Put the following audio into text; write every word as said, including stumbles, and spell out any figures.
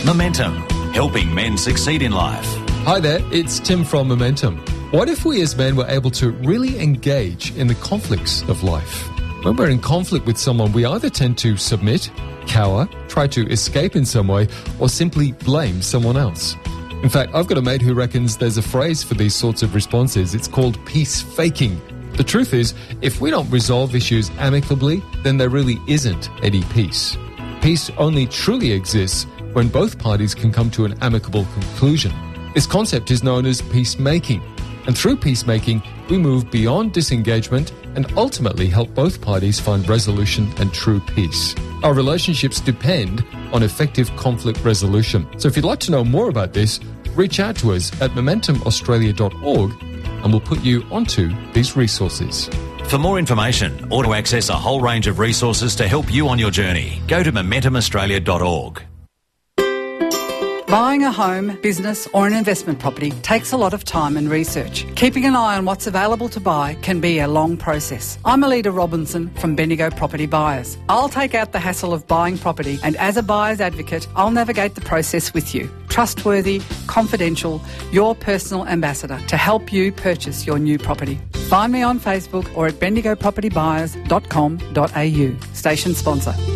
Momentum, helping men succeed in life. Hi there, it's Tim from Momentum. What if we as men were able to really engage in the conflicts of life? When we're in conflict with someone, we either tend to submit, cower, try to escape in some way, or simply blame someone else. In fact, I've got a mate who reckons there's a phrase for these sorts of responses. It's called peace faking. The truth is, if we don't resolve issues amicably, then there really isn't any peace. Peace only truly exists when both parties can come to an amicable conclusion. This concept is known as peacemaking. And through peacemaking, we move beyond disengagement and ultimately help both parties find resolution and true peace. Our relationships depend on effective conflict resolution. So if you'd like to know more about this, reach out to us at momentum australia dot org and we'll put you onto these resources. For more information or to access a whole range of resources to help you on your journey, go to momentum australia dot org. Buying a home, business or an investment property takes a lot of time and research. Keeping an eye on what's available to buy can be a long process. I'm Alida Robinson from Bendigo Property Buyers. I'll take out the hassle of buying property, and as a buyer's advocate, I'll navigate the process with you. Trustworthy, confidential, your personal ambassador to help you purchase your new property. Find me on Facebook or at bendigo property buyers dot com dot a u. Station sponsor.